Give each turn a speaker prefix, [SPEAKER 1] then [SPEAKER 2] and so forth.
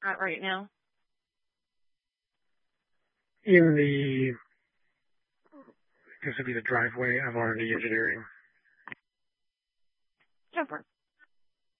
[SPEAKER 1] at right now?
[SPEAKER 2] In the, this would be the driveway of R&D engineering.
[SPEAKER 1] Jumper.